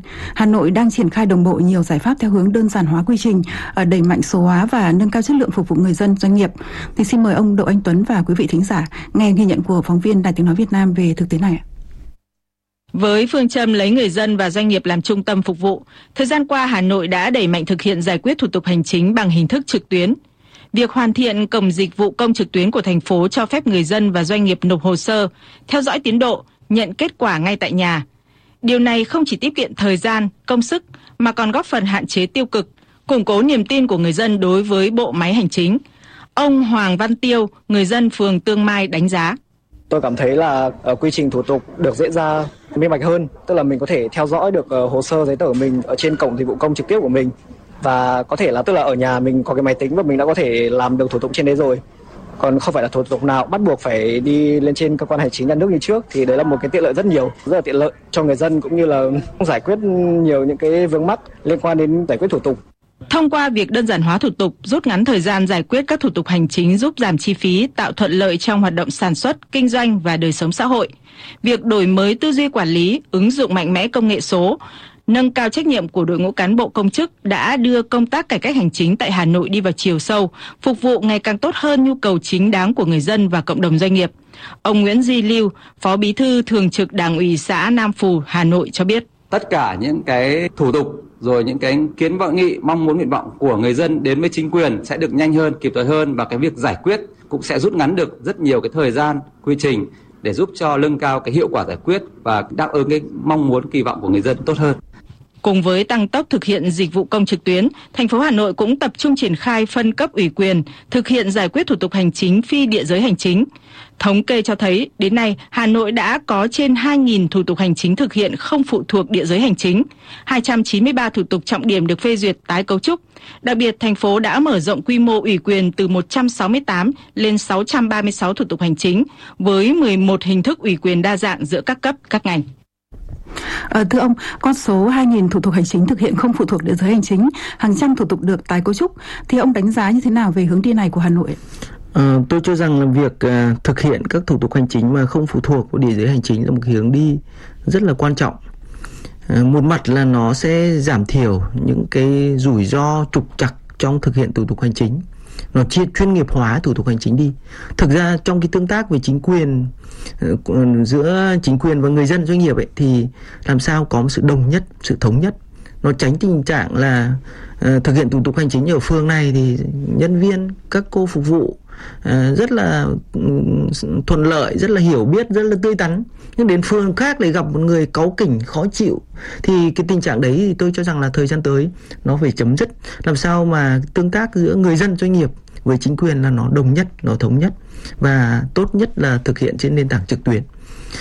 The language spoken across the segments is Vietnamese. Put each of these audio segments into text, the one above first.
Hà Nội đang triển khai đồng bộ nhiều giải pháp theo hướng đơn giản hóa quy trình, đẩy mạnh số hóa và nâng cao chất lượng phục vụ người dân, doanh nghiệp. Thì xin mời ông Đỗ Anh Tuấn và quý vị thính giả nghe ghi nhận của phóng viên Đài Tiếng nói Việt Nam về thực tế này. Với phương châm lấy người dân và doanh nghiệp làm trung tâm phục vụ, thời gian qua Hà Nội đã đẩy mạnh thực hiện giải quyết thủ tục hành chính bằng hình thức trực tuyến. Việc hoàn thiện cổng dịch vụ công trực tuyến của thành phố cho phép người dân và doanh nghiệp nộp hồ sơ, theo dõi tiến độ, nhận kết quả ngay tại nhà. Điều này không chỉ tiết kiệm thời gian, công sức mà còn góp phần hạn chế tiêu cực, củng cố niềm tin của người dân đối với bộ máy hành chính. Ông Hoàng Văn Tiêu, người dân phường Tương Mai đánh giá. Tôi cảm thấy là quy trình thủ tục được diễn ra minh bạch hơn, tức là mình có thể theo dõi được hồ sơ giấy tờ của mình ở trên cổng dịch vụ công trực tiếp của mình, và có thể là tức là ở nhà mình có cái máy tính và mình đã có thể làm được thủ tục trên đấy rồi. Còn không phải là thủ tục nào bắt buộc phải đi lên trên cơ quan hành chính nhà nước như trước, thì đấy là một cái tiện lợi rất là tiện lợi cho người dân, cũng như là giải quyết nhiều những cái vướng mắc liên quan đến giải quyết thủ tục. Thông qua việc đơn giản hóa thủ tục, rút ngắn thời gian giải quyết các thủ tục hành chính, giúp giảm chi phí, tạo thuận lợi trong hoạt động sản xuất, kinh doanh và đời sống xã hội. Việc đổi mới tư duy quản lý, ứng dụng mạnh mẽ công nghệ số, nâng cao trách nhiệm của đội ngũ cán bộ công chức đã đưa công tác cải cách hành chính tại Hà Nội đi vào chiều sâu, phục vụ ngày càng tốt hơn nhu cầu chính đáng của người dân và cộng đồng doanh nghiệp. Ông Nguyễn Duy Lưu, Phó Bí thư Thường trực Đảng ủy xã Nam Phù, Hà Nội cho biết. Tất cả những cái thủ tục rồi những cái kiến nghị, mong muốn nguyện vọng của người dân đến với chính quyền sẽ được nhanh hơn, kịp thời hơn, và cái việc giải quyết cũng sẽ rút ngắn được rất nhiều cái thời gian, quy trình để giúp cho nâng cao cái hiệu quả giải quyết và đáp ứng cái mong muốn kỳ vọng của người dân tốt hơn. Cùng với tăng tốc thực hiện dịch vụ công trực tuyến, thành phố Hà Nội cũng tập trung triển khai phân cấp ủy quyền, thực hiện giải quyết thủ tục hành chính phi địa giới hành chính. Thống kê cho thấy, đến nay, Hà Nội đã có trên 2.000 thủ tục hành chính thực hiện không phụ thuộc địa giới hành chính, 293 thủ tục trọng điểm được phê duyệt tái cấu trúc. Đặc biệt, thành phố đã mở rộng quy mô ủy quyền từ 168 lên 636 thủ tục hành chính, với 11 hình thức ủy quyền đa dạng giữa các cấp, các ngành. Thưa ông, con số 2.000 thủ tục hành chính thực hiện không phụ thuộc địa giới hành chính, hàng trăm thủ tục được tái cấu trúc, thì ông đánh giá như thế nào về hướng đi này của Hà Nội? Tôi cho rằng là việc thực hiện các thủ tục hành chính mà không phụ thuộc vào địa giới hành chính là một hướng đi rất là quan trọng. Một mặt là nó sẽ giảm thiểu những cái rủi ro trục trặc trong thực hiện thủ tục hành chính, nó chuyên nghiệp hóa thủ tục hành chính đi. Thực ra trong cái tương tác với chính quyền, giữa chính quyền và người dân, doanh nghiệp ấy, thì làm sao có một sự đồng nhất, sự thống nhất, nó tránh tình trạng là thực hiện thủ tục hành chính ở phường này thì nhân viên, các cô phục vụ rất là thuận lợi, rất là hiểu biết, rất là tươi tắn, nhưng đến phường khác lại gặp một người cáu kỉnh, khó chịu, thì cái tình trạng đấy thì tôi cho rằng là thời gian tới nó phải chấm dứt. Làm sao mà tương tác giữa người dân, doanh nghiệp với chính quyền là nó đồng nhất, nó thống nhất, và tốt nhất là thực hiện trên nền tảng trực tuyến.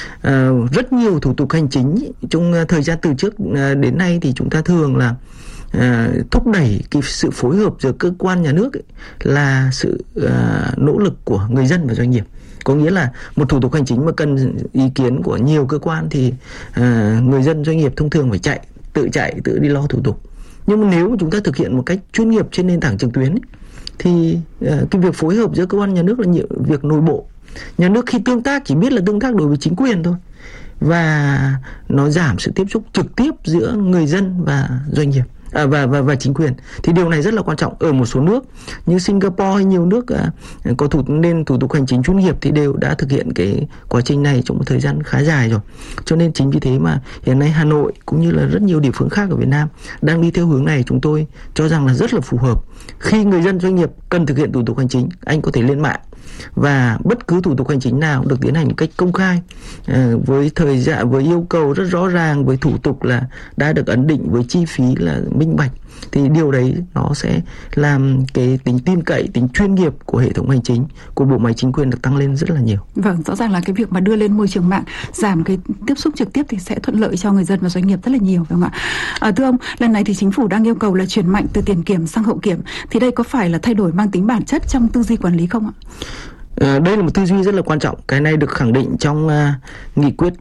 Rất nhiều thủ tục hành chính trong thời gian từ trước đến nay thì chúng ta thường là thúc đẩy cái sự phối hợp giữa cơ quan nhà nước ấy, là sự nỗ lực của người dân và doanh nghiệp. Có nghĩa là một thủ tục hành chính mà cần ý kiến của nhiều cơ quan thì người dân, doanh nghiệp thông thường phải tự đi lo thủ tục. Nhưng mà nếu mà chúng ta thực hiện một cách chuyên nghiệp trên nền tảng trực tuyến ấy, thì cái việc phối hợp giữa cơ quan nhà nước là nhiều việc nội bộ. Nhà nước khi tương tác chỉ biết là tương tác đối với chính quyền thôi, và nó giảm sự tiếp xúc trực tiếp giữa người dân và doanh nghiệp và chính quyền. Thì điều này rất là quan trọng. Ở một số nước như Singapore hay nhiều nước có thủ tục hành chính chuyên nghiệp thì đều đã thực hiện cái quá trình này trong một thời gian khá dài rồi. Cho nên chính vì thế mà hiện nay Hà Nội cũng như là rất nhiều địa phương khác ở Việt Nam đang đi theo hướng này, chúng tôi cho rằng là rất là phù hợp. Khi người dân, doanh nghiệp cần thực hiện thủ tục hành chính, anh có thể lên mạng, và bất cứ thủ tục hành chính nào được tiến hành một cách công khai, với thời gian, với yêu cầu rất rõ ràng, với thủ tục là đã được ấn định, với chi phí là minh bạch, thì điều đấy nó sẽ làm cái tính tin cậy, tính chuyên nghiệp của hệ thống hành chính, của bộ máy chính quyền được tăng lên rất là nhiều. Vâng, rõ ràng là cái việc mà đưa lên môi trường mạng, giảm cái tiếp xúc trực tiếp thì sẽ thuận lợi cho người dân và doanh nghiệp rất là nhiều, phải không ạ? Thưa ông, lần này thì chính phủ đang yêu cầu là chuyển mạnh từ tiền kiểm sang hậu kiểm, thì đây có phải là thay đổi mang tính bản chất trong tư duy quản lý không ạ? Đây là một tư duy rất là quan trọng. Cái này được khẳng định trong nghị quyết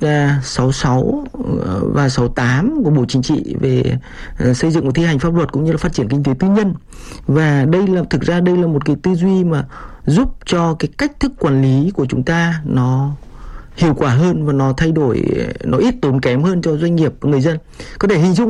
66 và 68 của Bộ Chính trị về xây dựng và thi hành pháp luật cũng như là phát triển kinh tế tư nhân. Và thực ra đây là một cái tư duy mà giúp cho cái cách thức quản lý của chúng ta nó hiệu quả hơn, và nó thay đổi, nó ít tốn kém hơn cho doanh nghiệp và người dân. Có thể hình dung